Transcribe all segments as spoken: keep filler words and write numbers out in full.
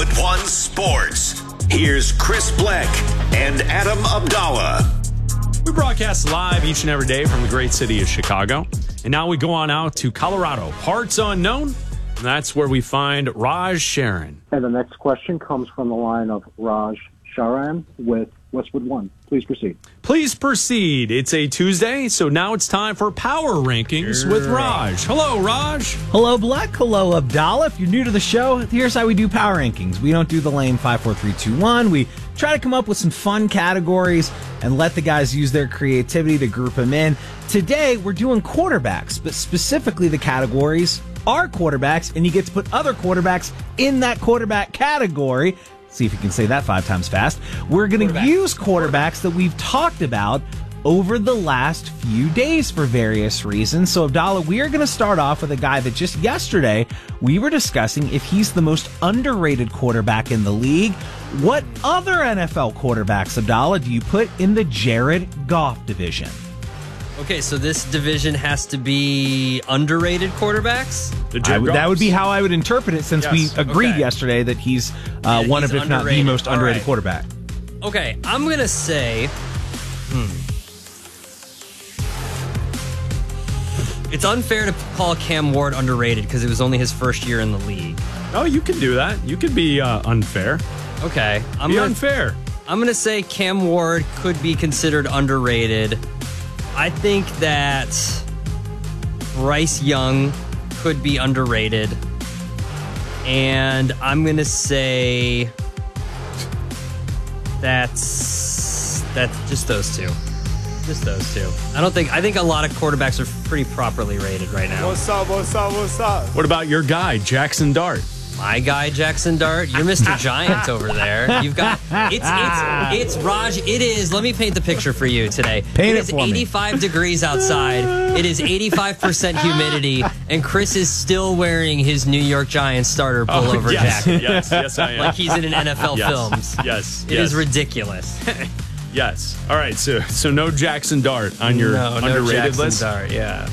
Westwood One Sports. Here's Chris Bleck and Adam Abdallah. We broadcast live each and every day from the great city of Chicago. And now we go on out to Colorado. Parts unknown. And that's where we find Raj Sharon. And the next question comes from the line of Raj Sharan with Westwood One. Please proceed. Please proceed. It's a Tuesday, so now it's time for Power Rankings with Raj. Hello, Raj. Hello, Bleck. Hello, Abdallah. If you're new to the show, here's how we do Power Rankings. We don't do the lame five, four, three, two, one. We try to come up with some fun categories and let the guys use their creativity to group them in. Today, we're doing quarterbacks, but specifically the categories are quarterbacks, and you get to put other quarterbacks in that quarterback category. See if you can say that five times fast. We're going to use quarterbacks that we've talked about over the last few days for various reasons. So, Abdallah, we are going to start off with a guy that just yesterday we were discussing if he's the most underrated quarterback in the league. What other N F L quarterbacks, Abdallah, do you put in the Jared Goff division? Okay, so this division has to be underrated quarterbacks? I would, that would be how I would interpret it, since Yes. we agreed Okay. yesterday that he's uh, Yeah, one he's of, if not the underrated. most All underrated right. quarterback. Okay, I'm going to say... Hmm. It's unfair to call Cam Ward underrated because it was only his first year in the league. Oh, you can do that. You could be uh, unfair. Okay, I'm Be gonna, unfair. I'm going to say Cam Ward could be considered underrated. I think that Bryce Young could be underrated. And I'm going to say that's that's just those two. Just those two. I don't think I think a lot of quarterbacks are pretty properly rated right now. What's up, what's up, what's up? What about your guy, Jackson Dart? My guy Jackson Dart, you're Mister Giant over there. You've got it's it's it's Raj. It is. Let me paint the picture for you today. Paint it it is for me. eighty-five degrees outside. It is eighty-five percent humidity, and Chris is still wearing his New York Giants starter pullover Oh, yes, jacket, yes, yes, I am. like he's in an N F L Yes. films. Yes, It yes. is ridiculous. Yes. All right, so so no Jackson Dart on your no, no underrated Jackson list. Dart, yeah.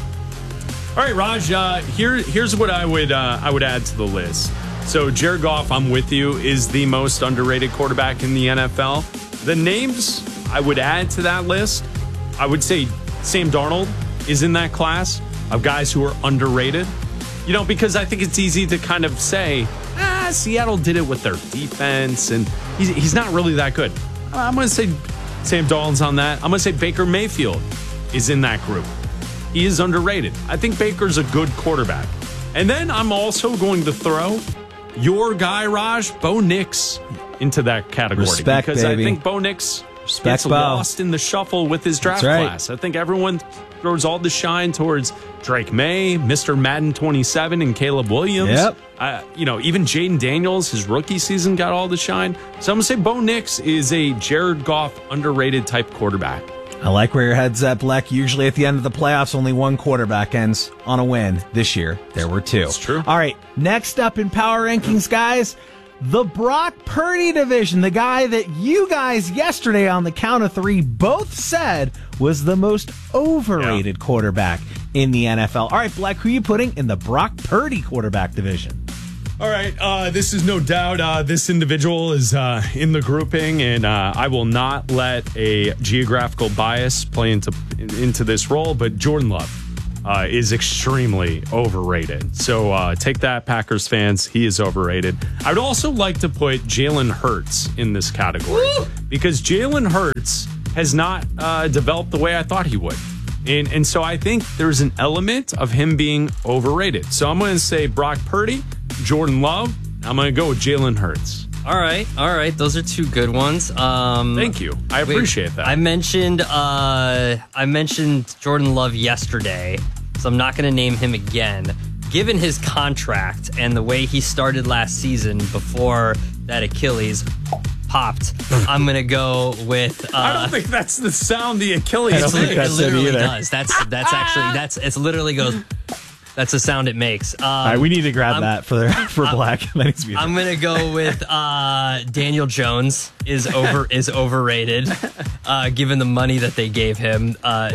All right, Raj. Uh, here, here's what I would uh, I would add to the list. So Jared Goff, I'm with you, is the most underrated quarterback in the N F L. The names I would add to that list, I would say Sam Darnold is in that class of guys who are underrated. You know, because I think it's easy to kind of say, ah, Seattle did it with their defense, and he's, he's not really that good. I'm going to say Sam Darnold's on that. I'm going to say Baker Mayfield is in that group. He is underrated. I think Baker's a good quarterback. And then I'm also going to throw your guy, Raj, Bo Nix, into that category. Respect, because baby. I think Bo Nix Respect, gets Bo. lost in the shuffle with his draft That's right. class. I think everyone throws all the shine towards Drake May, Mister Madden twenty-seven, and Caleb Williams. Yep. Uh, you know, even Jaden Daniels, his rookie season got all the shine. So I'm going to say Bo Nix is a Jared Goff underrated type quarterback. I like where your head's at, Bleck. Usually at the end of the playoffs, only one quarterback ends on a win. This year, there were two. It's true. All right, next up in Power Rankings, guys, the Brock Purdy division, the guy that you guys yesterday on the count of three both said was the most overrated Yeah. quarterback in the N F L. All right, Bleck, who are you putting in the Brock Purdy quarterback division? All right, uh, this is no doubt uh, this individual is uh, in the grouping, and uh, I will not let a geographical bias play into into this role, but Jordan Love uh, is extremely overrated. So uh, take that, Packers fans. He is overrated. I would also like to put Jalen Hurts in this category because Jalen Hurts has not uh, developed the way I thought he would. And, and so I think there's an element of him being overrated. So I'm going to say Brock Purdy, Jordan Love. I'm going to go with Jalen Hurts. All right, all right. Those are two good ones. Um, Thank you. I appreciate that. I mentioned uh, I mentioned Jordan Love yesterday, so I'm not going to name him again. Given his contract and the way he started last season before that Achilles popped, I'm going to go with. Uh, I don't think that's the sound the Achilles. I don't think it that's it literally either. does. That's that's actually that's it's literally goes. That's the sound it makes. Um, All right, we need to grab I'm- that for for Black. That needs to be I'm gonna go with uh, Daniel Jones is over is overrated, uh, given the money that they gave him. Uh,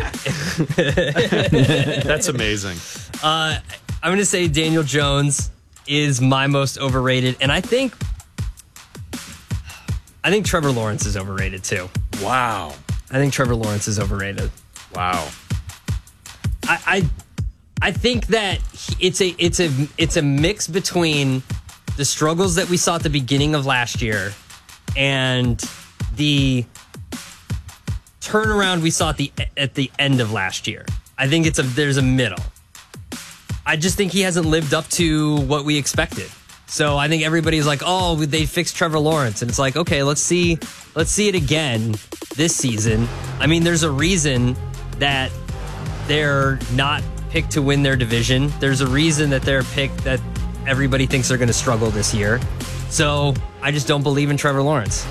That's amazing. uh, I'm gonna say Daniel Jones is my most overrated, and I think I think Trevor Lawrence is overrated too. Wow. I think Trevor Lawrence is overrated. Wow. I I, I think that he, it's a it's a it's a mix between the struggles that we saw at the beginning of last year and the turnaround we saw at the at the end of last year. I think it's a there's a middle. I just think he hasn't lived up to what we expected. So I think everybody's like, "Oh, they fixed Trevor Lawrence," and it's like, okay, let's see, let's see it again this season. I mean, there's a reason that they're not picked to win their division. There's a reason that they're picked that everybody thinks they're going to struggle this year. So I just don't believe in Trevor Lawrence.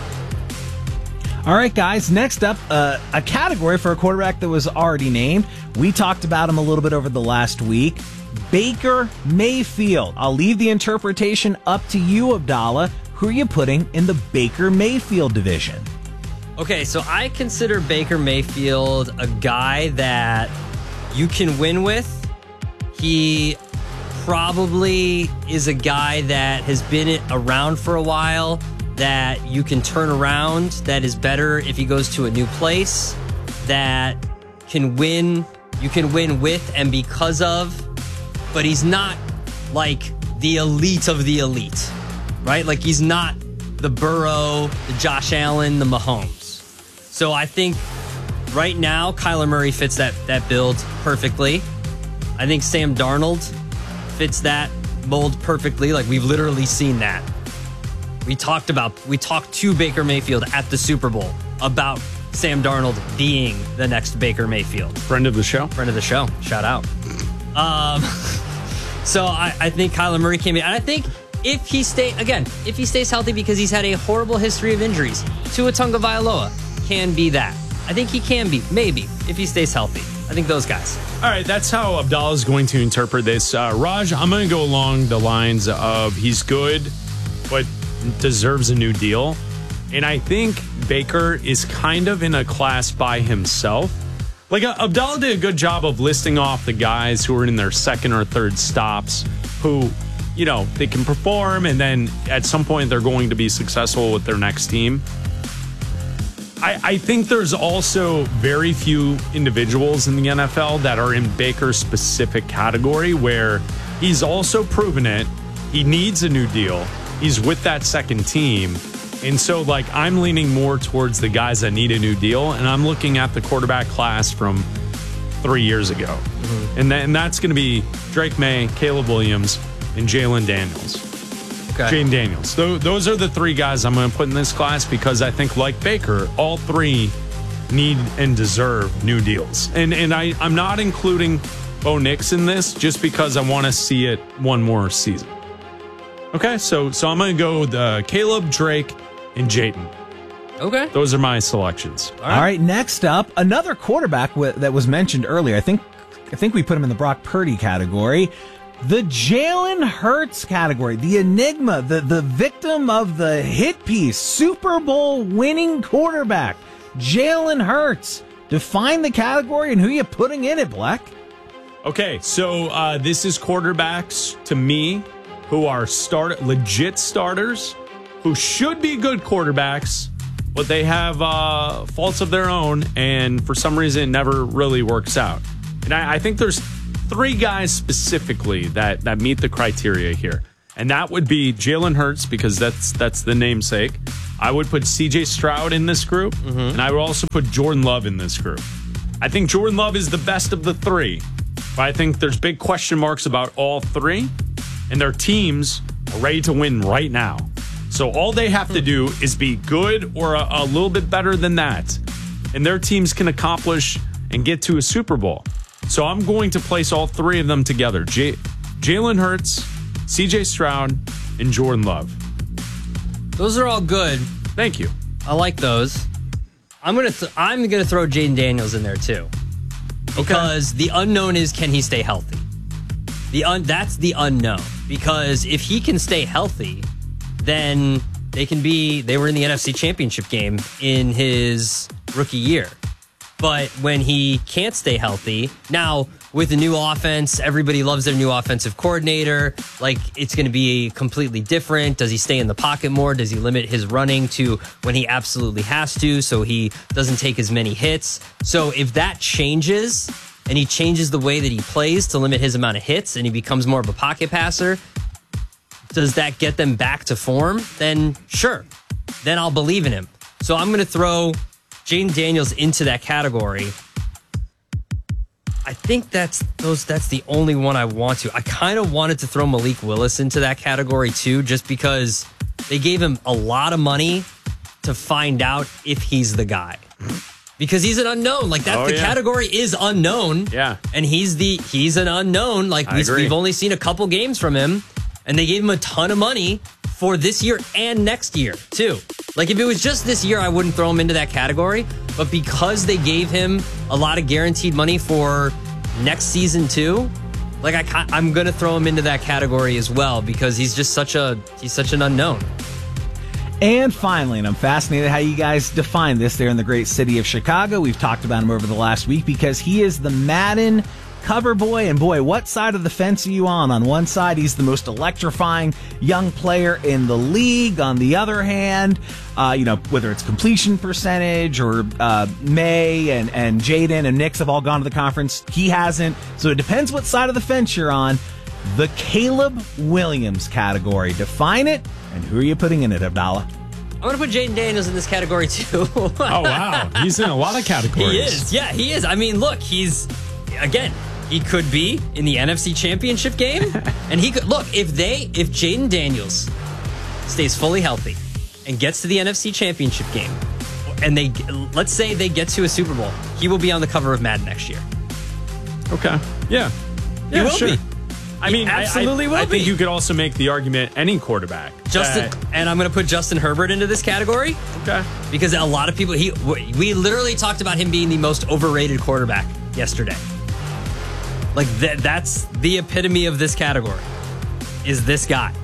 All right, guys, next up, uh, a category for a quarterback that was already named. We talked about him a little bit over the last week. Baker Mayfield. I'll leave the interpretation up to you, Abdallah. Who are you putting in the Baker Mayfield division? Okay, so I consider Baker Mayfield a guy that you can win with. He probably is a guy that has been around for a while, that you can turn around, that is better if he goes to a new place, that can win, you can win with and because of, but he's not like the elite of the elite, right? Like he's not the Burrow, the Josh Allen, the Mahomes. So I think right now, Kyler Murray fits that, that build perfectly. I think Sam Darnold fits that mold perfectly. Like we've literally seen that. We talked about, we talked to Baker Mayfield at the Super Bowl about Sam Darnold being the next Baker Mayfield. Friend of the show. Friend of the show. Shout out. Um, so I, I think Kyler Murray came in. And I think if he stay again, if he stays healthy, because he's had a horrible history of injuries, Tua Tagovailoa can be that. I think he can be, maybe, if he stays healthy. I think those guys. All right, that's how Abdallah is going to interpret this. Uh, Raj, I'm going to go along the lines of he's good, but deserves a new deal. And I think Baker is kind of in a class by himself. Like uh, Abdallah did a good job of listing off the guys who are in their second or third stops who, you know, they can perform and then at some point they're going to be successful with their next team. I, I think there's also very few individuals in the N F L that are in Baker's specific category where he's also proven it. He needs a new deal. He's with that second team. And so, like, I'm leaning more towards the guys that need a new deal, and I'm looking at the quarterback class from three years ago. Mm-hmm. And, th- and that's going to be Drake May, Caleb Williams, and Jalen Daniels. Okay. Jane Daniels. Th- those are the three guys I'm going to put in this class because I think, like Baker, all three need and deserve new deals. And and I, I'm not including Bo Nix in this just because I want to see it one more season. Okay, so so I'm going to go with uh, Caleb, Drake, and Jayden. Okay. Those are my selections. All right, All right next up, another quarterback w- that was mentioned earlier. I think I think we put him in the Brock Purdy category. The Jalen Hurts category, the enigma, the, the victim of the hit piece, Super Bowl winning quarterback, Jalen Hurts. Define the category and who you putting in it, Black. Okay, so uh, this is quarterbacks, to me, who are start legit starters, who should be good quarterbacks, but they have uh, faults of their own, and for some reason it never really works out. And I, I think there's three guys specifically that, that meet the criteria here. And that would be Jalen Hurts, because that's that's the namesake. I would put C J Stroud in this group, mm-hmm. and I would also put Jordan Love in this group. I think Jordan Love is the best of the three, but I think there's big question marks about all three, and their teams are ready to win right now. So all they have to do is be good or a, a little bit better than that, and their teams can accomplish and get to a Super Bowl. So I'm going to place all three of them together. J- Jalen Hurts, C J Stroud, and Jordan Love. Those are all good. Thank you. I like those. I'm gonna th- I'm gonna throw Jayden Daniels in there too, because okay. the unknown is, can he stay healthy? The un- that's the unknown, because if he can stay healthy, then they can be. They were in the N F C Championship game in his rookie year. But when he can't stay healthy, now with the new offense, everybody loves their new offensive coordinator. Like, it's going to be completely different. Does he stay in the pocket more? Does he limit his running to when he absolutely has to so he doesn't take as many hits? So if that changes and he changes the way that he plays to limit his amount of hits and he becomes more of a pocket passer, does that get them back to form? Then sure. Then I'll believe in him. So I'm going to throw Jaden Daniels into that category. I think that's those. That's the only one I want to. I kind of wanted to throw Malik Willis into that category too, just because they gave him a lot of money to find out if he's the guy. Because he's an unknown. Like that's oh, the yeah. category is unknown. Yeah. And he's the he's an unknown. Like we, we've only seen a couple games from him, and they gave him a ton of money for this year and next year too. Like if it was just this year, I wouldn't throw him into that category. But because they gave him a lot of guaranteed money for next season too, like I, I'm gonna throw him into that category as well because he's just such a he's such an unknown. And finally, and I'm fascinated how you guys define this there in the great city of Chicago. We've talked about him over the last week because he is the Madden cover boy. And boy, what side of the fence are you on? On one side, he's the most electrifying young player in the league. On the other hand, uh, you know, whether it's completion percentage or uh, May and, and Jaden and Knicks have all gone to the conference, he hasn't. So it depends what side of the fence you're on. The Caleb Williams category. Define it, and who are you putting in it, Abdallah? I'm going to put Jaden Daniels in this category too. Oh, wow. He's in a lot of categories. He is. Yeah, he is. I mean, look, he's, again, he could be in the N F C Championship game. And he could, look, if they, if Jaden Daniels stays fully healthy and gets to the N F C Championship game, and they, let's say they get to a Super Bowl, he will be on the cover of Madden next year. Okay. Yeah. He yeah, will sure. be. I mean, He absolutely I, I, will I be. think you could also make the argument any quarterback. Justin, that- and I'm going to put Justin Herbert into this category. Okay. Because a lot of people, he we literally talked about him being the most overrated quarterback yesterday. Like that, that's the epitome of this category, is this guy.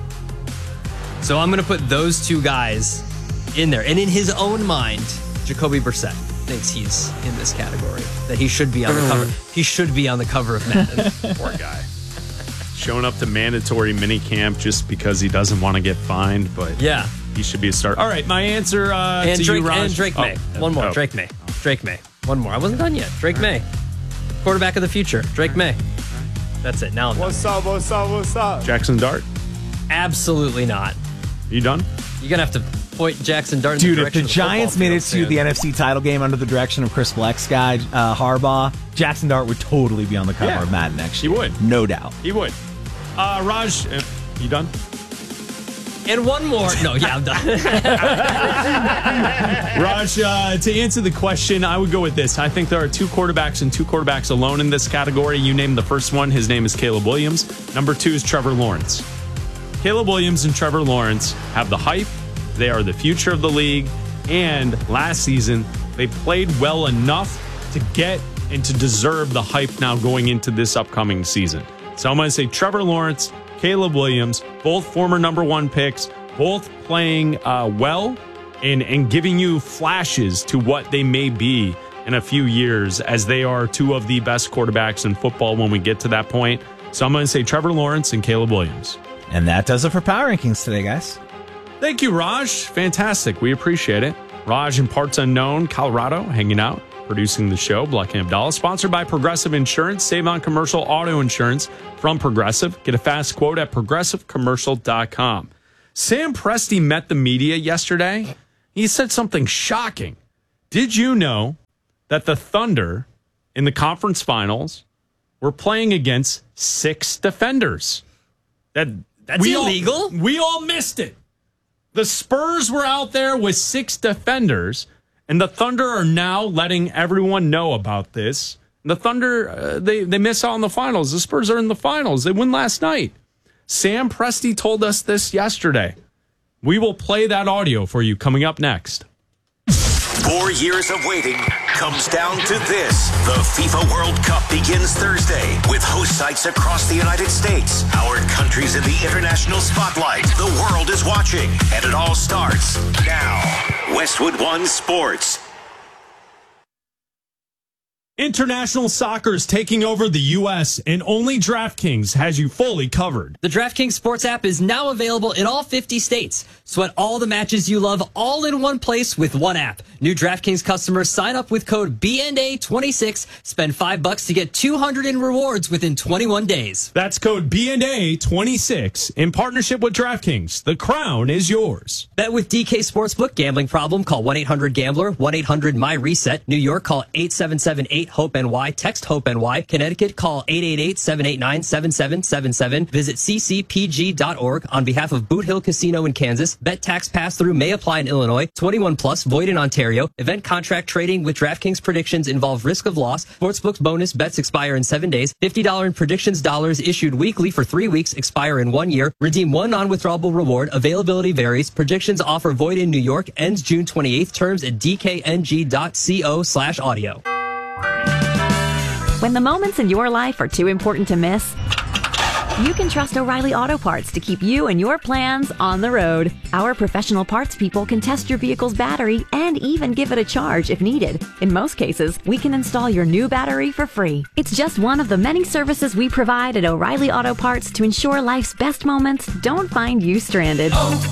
So I'm going to put those two guys in there. And in his own mind, Jacoby Brissett thinks he's in this category, that he should be on the cover. He should be on the cover of Madden. Poor guy. Showing up to mandatory minicamp just because he doesn't want to get fined, but Yeah. he should be a starter. All right, my answer uh, And to Drake, you, Raj. and Drake May. Oh, One more. oh. Drake May. Drake May. One more. I wasn't done yet. Drake May. Quarterback of the future. Drake May. That's it. Now I'm done. What's up, what's up, what's up? Jackson Dart. Absolutely not. You done? You're going to have to point Jackson Dart in Dude, the if the direction of the Giants football made it field, to the man. N F C title game under the direction of Chris Black's guy, uh, Harbaugh, Jackson Dart would totally be on the cover Yeah. of Madden next He year. would. No doubt. He would. Uh, Raj, uh, you done? And one more. No, yeah, I'm done. Raj, uh, to answer the question, I would go with this. I think there are two quarterbacks and two quarterbacks alone in this category. You named the first one. His name is Caleb Williams. Number two is Trevor Lawrence. Caleb Williams and Trevor Lawrence have the hype. They are the future of the league. And last season, they played well enough to get and to deserve the hype now going into this upcoming season. So I'm going to say Trevor Lawrence, Caleb Williams, both former number one picks, both playing uh, well and, and giving you flashes to what they may be in a few years, as they are two of the best quarterbacks in football when we get to that point. So I'm going to say Trevor Lawrence and Caleb Williams. And that does it for Power Rankings today, guys. Thank you, Raj. Fantastic. We appreciate it. Raj in Parts Unknown, Colorado, hanging out, producing the show. Black and Abdallah, sponsored by Progressive Insurance. Save on commercial auto insurance from Progressive. Get a fast quote at progressive commercial dot com. Sam Presti met the media yesterday. He said something shocking. Did you know that the Thunder in the conference finals were playing against six defenders? That That's we all- illegal? we all missed it. The Spurs were out there with six defenders, and the Thunder are now letting everyone know about this. The Thunder, uh, they, they miss out on the finals. The Spurs are in the finals. They won last night. Sam Presti told us this yesterday. We will play that audio for you coming up next. Four years of waiting comes down to this. The FIFA World Cup begins Thursday with host sites across the United States. Our country's in the international spotlight. The world is watching, and it all starts now. Westwood One Sports. International soccer is taking over the U S, and only DraftKings has you fully covered. The DraftKings Sports app is now available in all fifty states. Sweat all the matches you love all in one place with one app. New DraftKings customers sign up with code B N A twenty-six, spend five bucks to get two hundred in rewards within twenty-one days. That's code B N A twenty-six in partnership with DraftKings. The crown is yours. Bet with D K Sportsbook. Gambling problem? Call one eight hundred gambler, one eight hundred my reset. New York, call eight seven seven eight hope N Y. Text HOPE-NY. Connecticut, call eight eight eight, seven eight nine, seven seven seven seven. Visit c c p g dot org on behalf of Boot Hill Casino in Kansas. Bet tax pass-through may apply in Illinois. twenty-one plus, void in Ontario. Event contract trading with DraftKings predictions involve risk of loss. Sportsbook bonus bets expire in seven days. fifty dollars in predictions dollars issued weekly for three weeks, expire in one year. Redeem one non-withdrawable reward. Availability varies. Predictions offer void in New York. Ends June twenty-eighth. Terms at d k n g dot co slash audio. When the moments in your life are too important to miss, you can trust O'Reilly Auto Parts to keep you and your plans on the road. Our professional parts people can test your vehicle's battery and even give it a charge if needed. In most cases, we can install your new battery for free. It's just one of the many services we provide at O'Reilly Auto Parts to ensure life's best moments don't find you stranded.